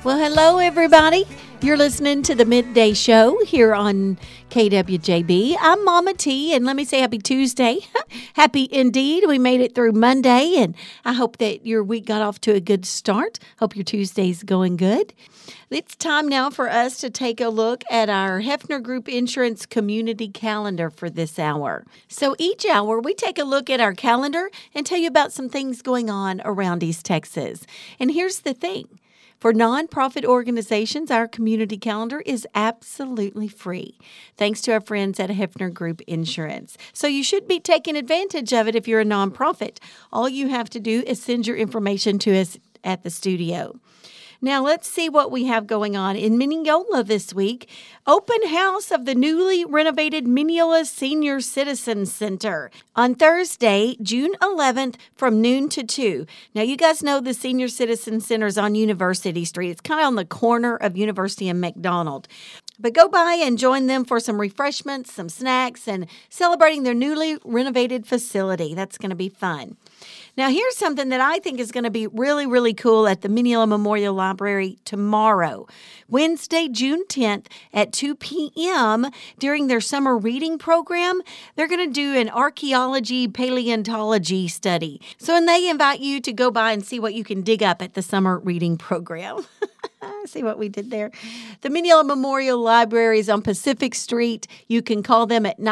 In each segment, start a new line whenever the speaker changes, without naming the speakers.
Well, hello, everybody. You're listening to the Midday Show here on KWJB. I'm Mama T, and let me say happy Tuesday. Happy indeed. We made it through Monday, and I hope that your week got off to a good start. Hope your Tuesday's going good. It's time now for us to take a look at our Hefner Group Insurance Community Calendar for this hour. So each hour, we take a look at our calendar and tell you about some things going on around East Texas. And here's the thing. For nonprofit organizations, our community calendar is absolutely free, thanks to our friends at Hefner Group Insurance. So you should be taking advantage of it if you're a nonprofit. All you have to do is send your information to us at the studio. Now, let's see what we have going on in Mineola this week. Open house of the newly renovated Mineola Senior Citizen Center on Thursday, June 11th from noon to 2. Now, you guys know the Senior Citizen Center is on University Street. It's kind of on the corner of University and McDonald. But go by and join them for some refreshments, some snacks, and celebrating their newly renovated facility. That's going to be fun. Now, here's something that I think is going to be really, really cool at the Mineola Memorial Library tomorrow, Wednesday, June 10th at 2 p.m. during their summer reading program. They're going to do an archaeology paleontology study. So, and they invite you to go by and see what you can dig up at the summer reading program. See what we did there? The Mineola Memorial Library is on Pacific Street. You can call them at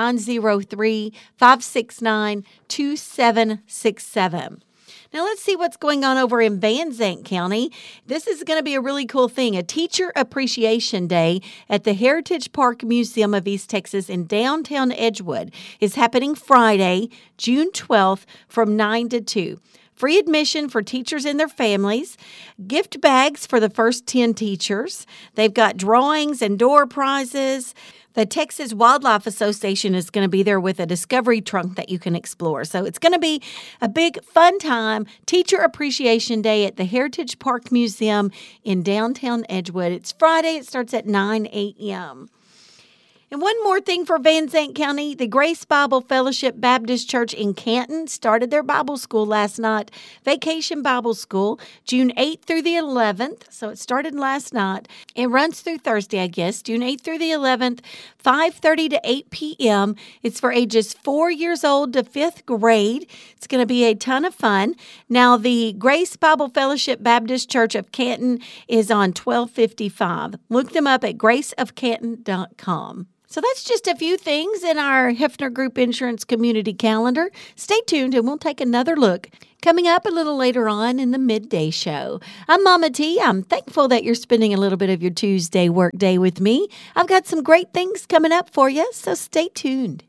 903-569-2767. Now, let's see what's going on over in Van Zandt County. This is going to be a really cool thing. A Teacher Appreciation Day at the Heritage Park Museum of East Texas in downtown Edgewood is happening Friday, June 12th from 9 to 2. Free admission for teachers and their families, gift bags for the first 10 teachers. They've got drawings and door prizes. The Texas Wildlife Association is going to be there with a discovery trunk that you can explore. So it's going to be a big fun time. Teacher Appreciation Day at the Heritage Park Museum in downtown Edgewood. It's Friday. It starts at 9 a.m. And one more thing for Van Zandt County, the Grace Bible Fellowship Baptist Church in Canton started their Bible school last night, Vacation Bible School, June 8th through the 11th. So it started last night. It runs through Thursday, I guess, June 8th through the 11th, 5:30 to 8 p.m. It's for ages 4 years old to 5th grade. It's going to be a ton of fun. Now, the Grace Bible Fellowship Baptist Church of Canton is on 1255. Look them up at graceofcanton.com. So that's just a few things in our Hefner Group Insurance Community Calendar. Stay tuned and we'll take another look coming up a little later on in the Midday Show. I'm Mama T. I'm thankful that you're spending a little bit of your Tuesday work day with me. I've got some great things coming up for you, so stay tuned.